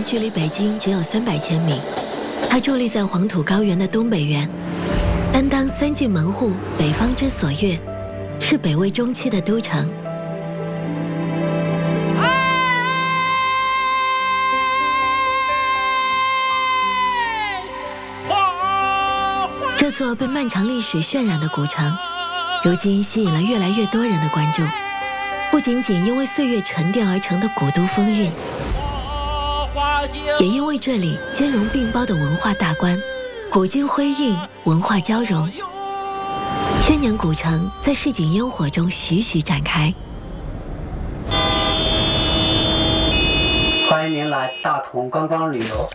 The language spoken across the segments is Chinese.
距离北京只有300千米，它伫立在黄土高原的东北缘，担当3进门户、北方之所月，是北魏中期的都城。这座被漫长历史渲染的古城，如今吸引了越来越多人的关注。不仅仅因为岁月沉淀而成的古都风韵，也因为这里兼容并包的文化大观，古今辉映，文化交融。千年古城在市井烟火中徐徐展开。 欢迎您来大同观光旅游。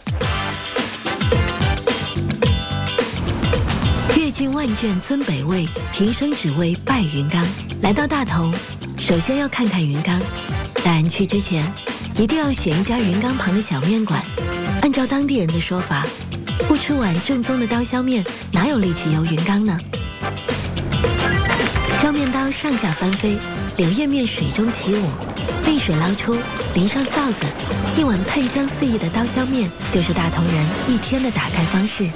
阅尽万卷尊北魏，平生只为拜云冈。来到大同，首先要看看云冈，但去之前一定要选一家云冈旁的小面馆。按照当地人的说法，不吃碗正宗的刀削面，哪有力气游云冈呢？削面刀上下翻飞，柳叶面水中起舞，沥水捞出，淋上臊子，一碗喷香四溢的刀削面，就是大同人一天的打开方式。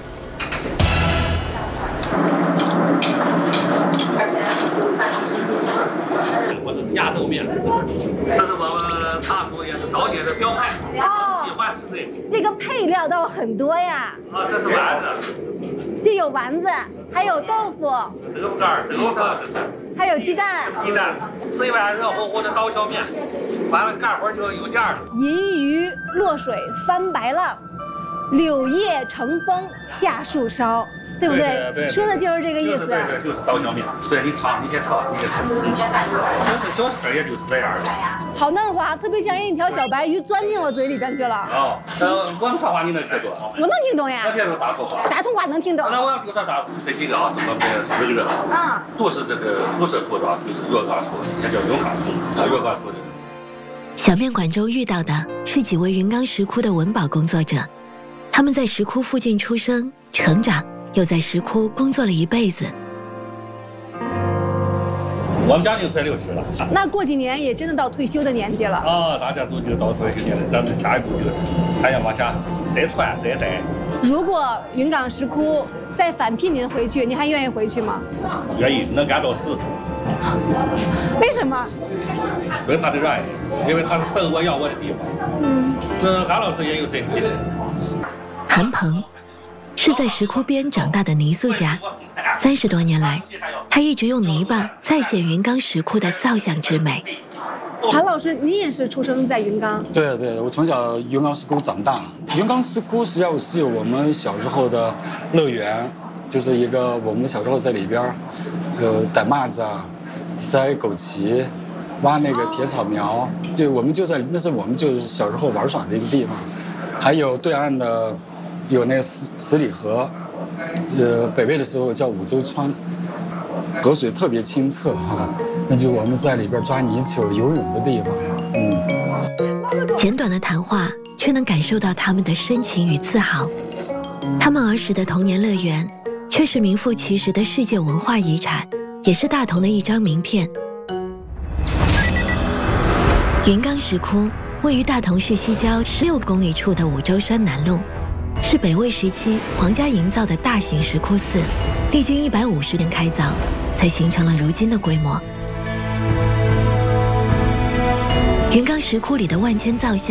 鸭豆面，这是我们大同也是早点的标配，喜欢吃这个。 这个配料倒很多呀。 啊，这是丸子， 这有丸子，还有豆腐， 豆腐干、豆腐这是， 还有鸡蛋。 鸡蛋，吃一碗热乎乎的刀削面，完了干活就有价了。 银鱼落水翻白浪，柳叶乘风下树梢。对不对？ 对， 说的就是这个意思。 对，就是刀削面。对你尝，你先尝，你先尝。小吃也就是这样的。 好嫩滑，特别像一条小白鱼钻进我嘴里边去了。 哦，我们说话你能听懂？ 我能听懂呀。 我听懂大同话。 大同话能听懂。 那我比如说大同这几个啊，这么10个啊，都是这个土色土壤，就是月冈抽的，也叫永冈抽，月冈抽的。 小面馆中遇到的是几位云冈石窟的文保工作者，他们在石窟附近出生、成长。又在石窟工作了一辈子。 我们家就快60了， 那过几年也真的到退休的年纪了啊！大家都就到退休年了，咱们下一步就还要往下再传再带。 如果云冈石窟再返聘您回去，您还愿意回去吗？ 愿意，能干到死。 为什么？ 为他的热爱，因为他是生我养我的地方。这韩老师也有这个精神。 韩鹏是在石窟边长大的泥塑家，30多年来，他一直用泥巴再现云冈石窟的造像之美。 韩老师，您也是出生在云冈？ 对，我从小云冈石窟长大。云冈石窟实际上是我们小时候的乐园，就是一个我们小时候在里边，逮蚂蚱啊，摘枸杞，挖那个铁草苗，就我们就在那是我们就是小时候玩耍的一个地方。还有对岸的。有那个十里河，北魏的时候叫五洲川，河水特别清澈哈，那就是我们在里边抓泥鳅、游泳的地方。 简短的谈话，却能感受到他们的深情与自豪。他们儿时的童年乐园，却是名副其实的世界文化遗产，也是大同的一张名片。云冈石窟位于大同市西郊16公里处的五洲山南麓。是北魏时期皇家营造的大型石窟寺，历经150年开凿，才形成了如今的规模。云冈石窟里的万千造像